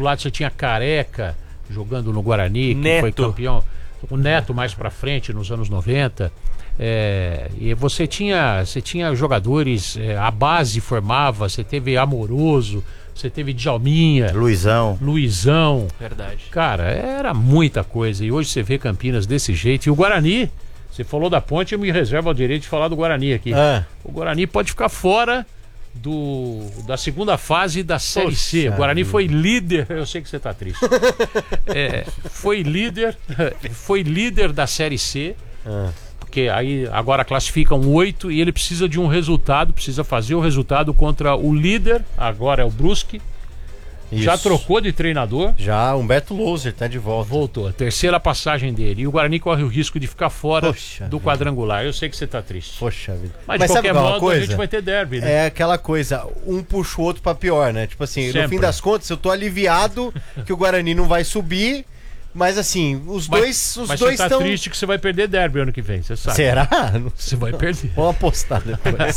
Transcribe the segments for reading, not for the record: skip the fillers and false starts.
lado você tinha Careca jogando no Guarani, que Neto. foi campeão. O Neto mais pra frente, nos anos 90. E você tinha jogadores, a base formava, você teve Amoroso, você teve Djalminha, Luizão. Verdade. Cara, era muita coisa. E hoje você vê Campinas desse jeito. E o Guarani, você falou da Ponte, eu me reservo o direito de falar do Guarani aqui. O Guarani pode ficar fora da segunda fase da Série C. O Guarani foi líder. Eu sei que você tá triste. Foi líder da Série C. Porque aí agora classificam 8 e ele precisa de um resultado, precisa fazer o resultado contra o líder, agora é o Brusque. Isso. Já trocou de treinador. Já, Humberto Louser tá de volta. Voltou, a terceira passagem dele. E o Guarani corre o risco de ficar fora do quadrangular. Eu sei que você tá triste. Poxa vida. Mas de qualquer modo, a gente vai ter derby, né? É aquela coisa, um puxa o outro pra pior, né? Tipo assim, no fim das contas, eu tô aliviado que o Guarani não vai subir. Mas assim, os dois você tá estão triste que você vai perder derby ano que vem, você sabe. Será? Você vai perder. Vamos apostar depois.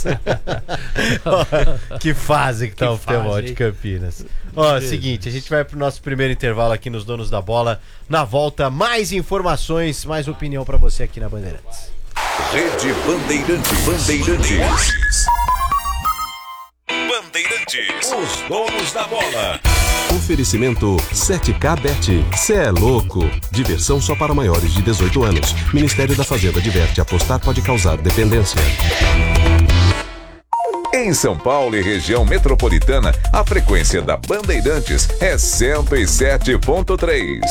Que fase que tá o futebol de Campinas. Seguinte, a gente vai pro nosso primeiro intervalo aqui nos Donos da Bola. Na volta, mais informações, mais opinião pra você aqui na Bandeirantes. Rede Bandeirantes. Os Donos da Bola. Oferecimento 7K Bet. Cê é louco. Diversão só para maiores de 18 anos. Ministério da Fazenda adverte: apostar pode causar dependência. Em São Paulo e região metropolitana, a frequência da Bandeirantes é 107.3.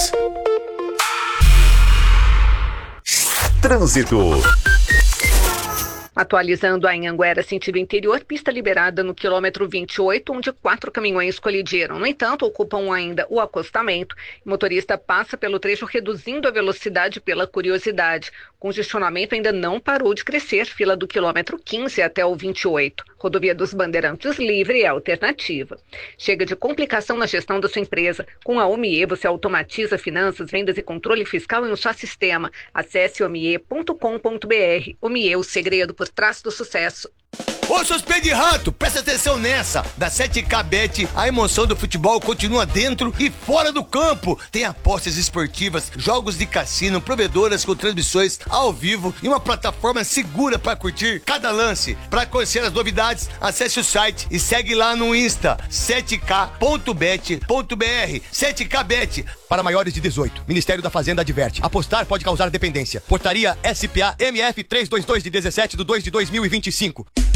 Trânsito. Atualizando a Anhanguera, sentido interior, pista liberada no quilômetro 28, onde 4 caminhões colidiram. No entanto, ocupam ainda o acostamento. O motorista passa pelo trecho reduzindo a velocidade pela curiosidade. O congestionamento ainda não parou de crescer, fila do quilômetro 15 até o 28. Rodovia dos Bandeirantes livre é alternativa. Chega de complicação na gestão da sua empresa. Com a Omie, você automatiza finanças, vendas e controle fiscal em um só sistema. Acesse omie.com.br. Omie, o segredo por trás do sucesso. Ô, seus pés de rato, presta atenção nessa. Da 7K Bet, a emoção do futebol continua dentro e fora do campo. Tem apostas esportivas, jogos de cassino, provedoras com transmissões ao vivo e uma plataforma segura para curtir cada lance. Para conhecer as novidades, acesse o site e segue lá no Insta, 7k.bet.br. 7K Bet, para maiores de 18. Ministério da Fazenda adverte: apostar pode causar dependência. Portaria SPA MF 322 de 17 de 2 de 2025.